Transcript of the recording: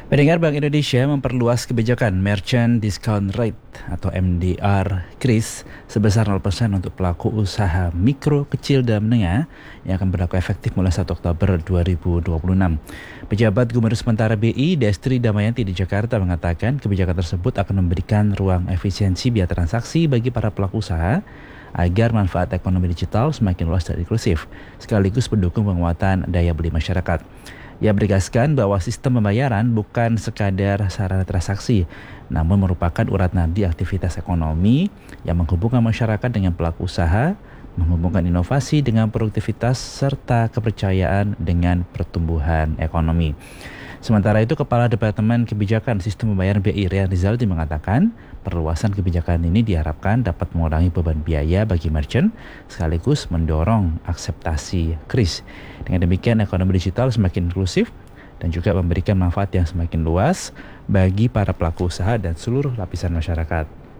Pendengar, Bank Indonesia memperluas kebijakan Merchant Discount Rate atau MDR KRIS sebesar 0% untuk pelaku usaha mikro, kecil, dan menengah yang akan berlaku efektif mulai 1 Oktober 2026. Pejabat Gubernur sementara BI Destri Damayanti di Jakarta mengatakan kebijakan tersebut akan memberikan ruang efisiensi biaya transaksi bagi para pelaku usaha agar manfaat ekonomi digital semakin luas dan inklusif, sekaligus mendukung penguatan daya beli masyarakat. Ia menegaskan bahwa sistem pembayaran bukan sekadar sarana transaksi, namun merupakan urat nadi aktivitas ekonomi yang menghubungkan masyarakat dengan pelaku usaha, menghubungkan inovasi dengan produktivitas, serta kepercayaan dengan pertumbuhan ekonomi. Sementara itu, Kepala Departemen Kebijakan Sistem Pembayaran BI Rian Rizaldi mengatakan perluasan kebijakan ini diharapkan dapat mengurangi beban biaya bagi merchant sekaligus mendorong akseptasi KRIS. Dengan demikian, ekonomi digital semakin inklusif dan juga memberikan manfaat yang semakin luas bagi para pelaku usaha dan seluruh lapisan masyarakat.